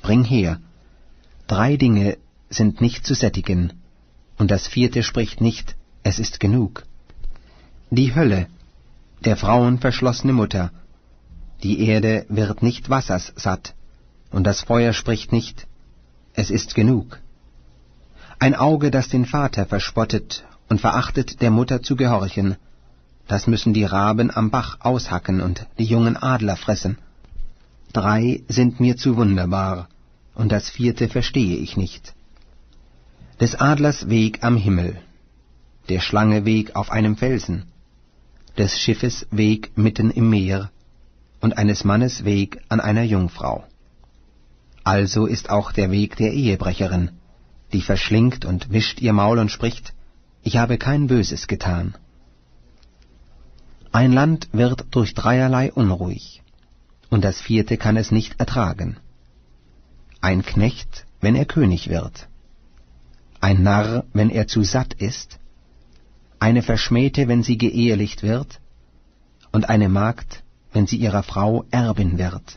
3 Dinge sind nicht zu sättigen, und das 4. spricht nicht, es ist genug. Die Hölle, der Frauen verschlossene Mutter, die Erde wird nicht Wassers satt, und das Feuer spricht nicht, es ist genug. Ein Auge, das den Vater verspottet und verachtet, der Mutter zu gehorchen, das müssen die Raben am Bach aushacken und die jungen Adler fressen. 3 sind mir zu wunderbar, und das 4. verstehe ich nicht. Des Adlers Weg am Himmel, der Schlange Weg auf einem Felsen, des Schiffes Weg mitten im Meer und eines Mannes Weg an einer Jungfrau. Also ist auch der Weg der Ehebrecherin, die verschlingt und wischt ihr Maul und spricht, ich habe kein Böses getan. Ein Land wird durch 3 unruhig, und das 4. kann es nicht ertragen. Ein Knecht, wenn er König wird, ein Narr, wenn er zu satt ist, eine Verschmähte, wenn sie geehelicht wird, und eine Magd, wenn sie ihrer Frau Erbin wird.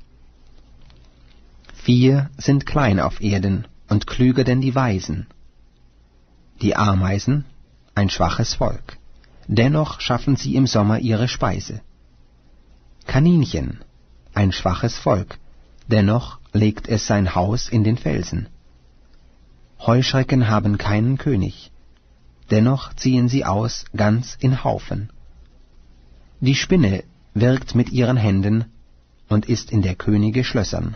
4 sind klein auf Erden und klüger denn die Weisen. Die Ameisen, ein schwaches Volk, dennoch schaffen sie im Sommer ihre Speise. Kaninchen, ein schwaches Volk, dennoch legt es sein Haus in den Felsen. Heuschrecken haben keinen König, dennoch ziehen sie aus ganz in Haufen. Die Spinne wirkt mit ihren Händen und ist in der Könige Schlössern.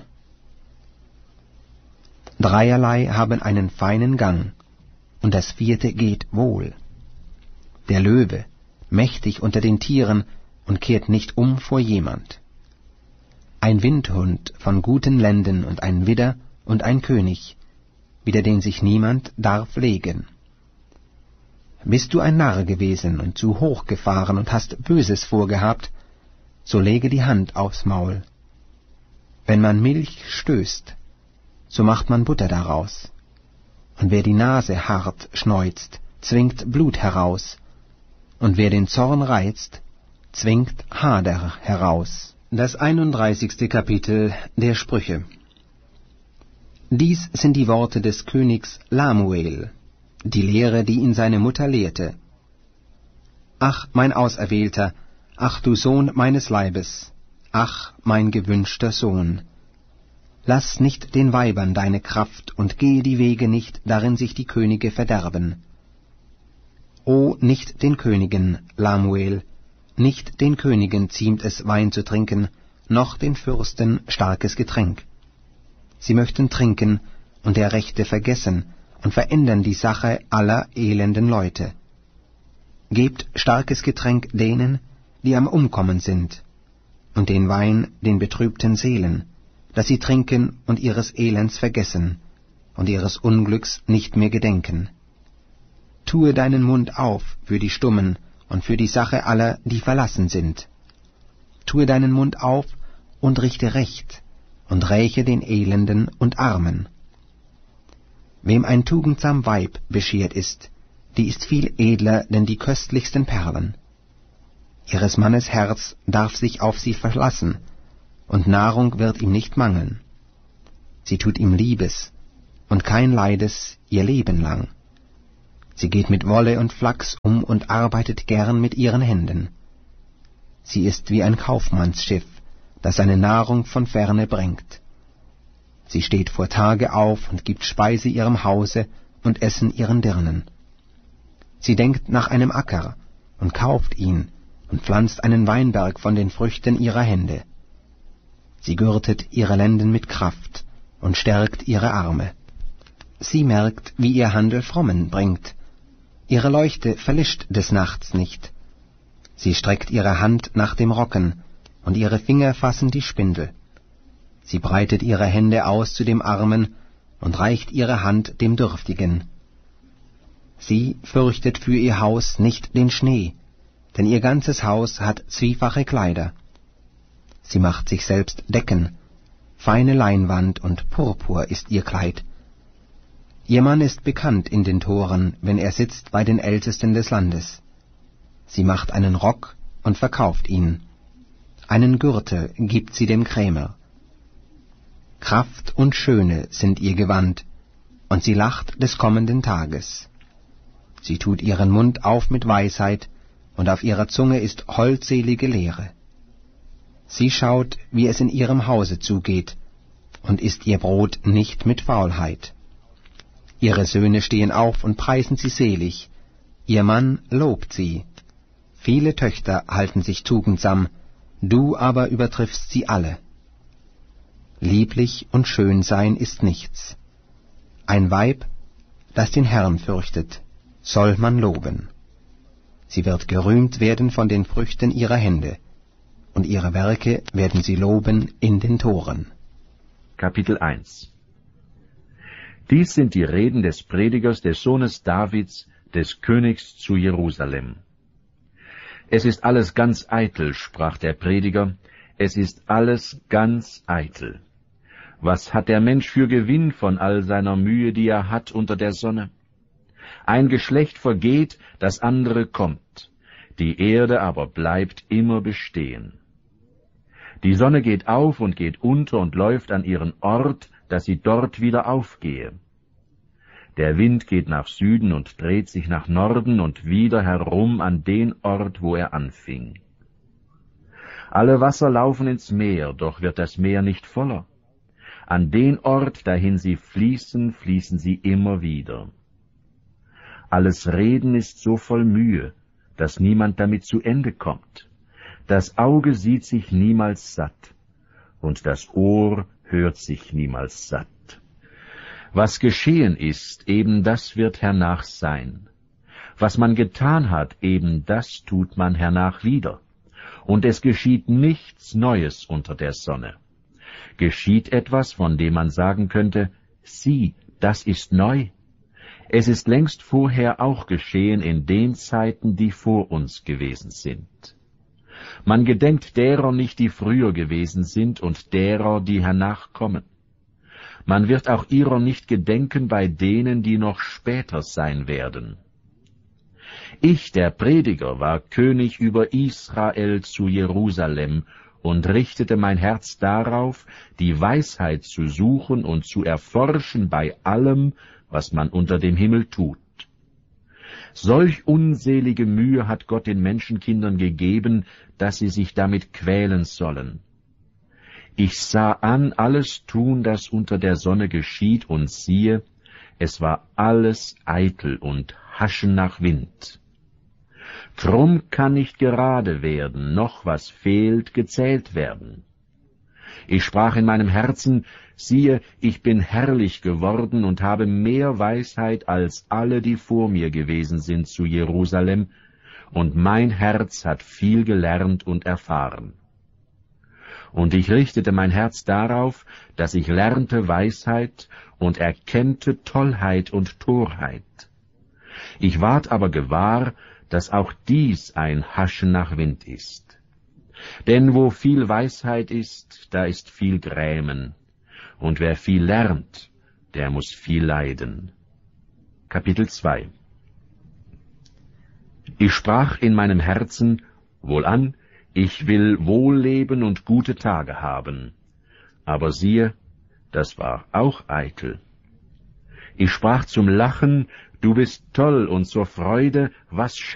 3 haben einen feinen Gang, und das 4. geht wohl. Der Löwe, mächtig unter den Tieren, und kehrt nicht um vor jemand. Ein Windhund von guten Lenden und ein Widder und ein König, wider den sich niemand darf legen. Bist du ein Narr gewesen und zu hoch gefahren und hast Böses vorgehabt, so lege die Hand aufs Maul. Wenn man Milch stößt, so macht man Butter daraus. Und wer die Nase hart schneuzt, zwingt Blut heraus. Und wer den Zorn reizt, zwingt Hader heraus. Das 31. Kapitel der Sprüche. Dies sind die Worte des Königs Lamuel, die Lehre, die ihn seine Mutter lehrte. Ach, mein Auserwählter, ach du Sohn meines Leibes, ach, mein gewünschter Sohn. Lass nicht den Weibern deine Kraft und gehe die Wege nicht, darin sich die Könige verderben. O, nicht den Königen, Lamuel, nicht den Königen ziemt es, Wein zu trinken, noch den Fürsten starkes Getränk. Sie möchten trinken und der Rechte vergessen und verändern die Sache aller elenden Leute. Gebt starkes Getränk denen, die am Umkommen sind, und den Wein den betrübten Seelen, dass sie trinken und ihres Elends vergessen und ihres Unglücks nicht mehr gedenken. Tue deinen Mund auf für die Stummen und für die Sache aller, die verlassen sind. Tue deinen Mund auf und richte Recht und räche den Elenden und Armen. Wem ein tugendsam Weib beschert ist, die ist viel edler denn die köstlichsten Perlen. Ihres Mannes Herz darf sich auf sie verlassen, und Nahrung wird ihm nicht mangeln. Sie tut ihm Liebes und kein Leides ihr Leben lang. Sie geht mit Wolle und Flachs um und arbeitet gern mit ihren Händen. Sie ist wie ein Kaufmannsschiff, das seine Nahrung von ferne bringt. Sie steht vor Tage auf und gibt Speise ihrem Hause und Essen ihren Dirnen. Sie denkt nach einem Acker und kauft ihn und pflanzt einen Weinberg von den Früchten ihrer Hände. Sie gürtet ihre Lenden mit Kraft und stärkt ihre Arme. Sie merkt, wie ihr Handel Frommen bringt. Ihre Leuchte verlischt des Nachts nicht. Sie streckt ihre Hand nach dem Rocken, und ihre Finger fassen die Spindel. Sie breitet ihre Hände aus zu dem Armen und reicht ihre Hand dem Dürftigen. Sie fürchtet für ihr Haus nicht den Schnee, denn ihr ganzes Haus hat zwiefache Kleider. Sie macht sich selbst Decken, feine Leinwand und Purpur ist ihr Kleid. Ihr Mann ist bekannt in den Toren, wenn er sitzt bei den Ältesten des Landes. Sie macht einen Rock und verkauft ihn. Einen Gürtel gibt sie dem Krämer. Kraft und Schöne sind ihr Gewand, und sie lacht des kommenden Tages. Sie tut ihren Mund auf mit Weisheit, und auf ihrer Zunge ist holdselige Lehre. Sie schaut, wie es in ihrem Hause zugeht, und isst ihr Brot nicht mit Faulheit. Ihre Söhne stehen auf und preisen sie selig, ihr Mann lobt sie. Viele Töchter halten sich tugendsam, du aber übertriffst sie alle. Lieblich und schön sein ist nichts. Ein Weib, das den Herrn fürchtet, soll man loben. Sie wird gerühmt werden von den Früchten ihrer Hände, und ihre Werke werden sie loben in den Toren. Kapitel 1. Dies sind die Reden des Predigers, des Sohnes Davids, des Königs zu Jerusalem. Es ist alles ganz eitel, sprach der Prediger, es ist alles ganz eitel. Was hat der Mensch für Gewinn von all seiner Mühe, die er hat unter der Sonne? Ein Geschlecht vergeht, das andere kommt, die Erde aber bleibt immer bestehen. Die Sonne geht auf und geht unter und läuft an ihren Ort, dass sie dort wieder aufgehe. Der Wind geht nach Süden und dreht sich nach Norden und wieder herum an den Ort, wo er anfing. Alle Wasser laufen ins Meer, doch wird das Meer nicht voller. An den Ort, dahin sie fließen, fließen sie immer wieder. Alles Reden ist so voll Mühe, dass niemand damit zu Ende kommt. Das Auge sieht sich niemals satt, und das Ohr hört sich niemals satt. Was geschehen ist, eben das wird hernach sein. Was man getan hat, eben das tut man hernach wieder. Und es geschieht nichts Neues unter der Sonne. Geschieht etwas, von dem man sagen könnte, sieh, das ist neu. Es ist längst vorher auch geschehen in den Zeiten, die vor uns gewesen sind. Man gedenkt derer nicht, die früher gewesen sind, und derer, die hernach kommen. Man wird auch ihrer nicht gedenken bei denen, die noch später sein werden. Ich, der Prediger, war König über Israel zu Jerusalem und richtete mein Herz darauf, die Weisheit zu suchen und zu erforschen bei allem, was man unter dem Himmel tut. Solch unselige Mühe hat Gott den Menschenkindern gegeben, dass sie sich damit quälen sollen. Ich sah an alles Tun, das unter der Sonne geschieht, und siehe, es war alles eitel und Haschen nach Wind. Krumm kann nicht gerade werden, noch was fehlt, gezählt werden. Ich sprach in meinem Herzen, siehe, ich bin herrlich geworden und habe mehr Weisheit als alle, die vor mir gewesen sind zu Jerusalem, und mein Herz hat viel gelernt und erfahren. Und ich richtete mein Herz darauf, dass ich lernte Weisheit und erkennte Tollheit und Torheit. Ich ward aber gewahr, dass auch dies ein Haschen nach Wind ist. Denn wo viel Weisheit ist, da ist viel Grämen, und wer viel lernt, der muß viel leiden. Kapitel 2. Ich sprach in meinem Herzen, wohlan, ich will wohl leben und gute Tage haben. Aber siehe, das war auch eitel. Ich sprach zum Lachen, du bist toll, und zur Freude, was